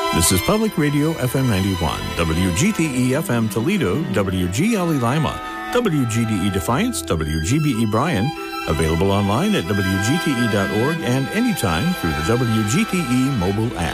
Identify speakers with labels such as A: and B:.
A: This is Public Radio FM 91, WGTE FM Toledo, WGLE Lima, WGDE Defiance, WGBE Bryan, available online at WGTE.org and anytime through the WGTE mobile app.